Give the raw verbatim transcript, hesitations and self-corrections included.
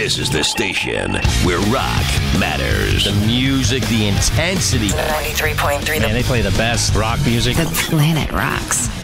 This is the station where rock matters. The music, the intensity. ninety-three point three. Man, they play the best rock music. The planet rocks.